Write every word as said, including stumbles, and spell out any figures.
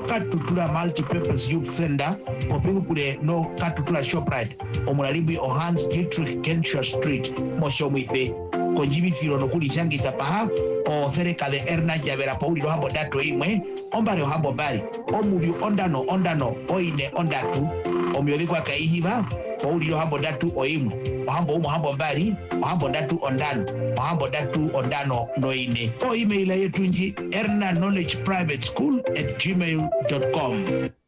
Katutula Multi-Purpose Youth Center opingukule no Katutula Shoprite omulalibi Ohans Dietrich Genscher Street moshomwife konjibithilo nokuli changita paha o ferekale erna javera paulilo hambo datu imwe ombale hambo bali omulyu ondano ondano oine ondatu omyolikwa kaihiva paulilo hambo datu oimwe ohambo umo hambo mbali ohambo datu ondano ohambo datu ondano noine o email yetu nji erna knowledge private school at gmail dot com.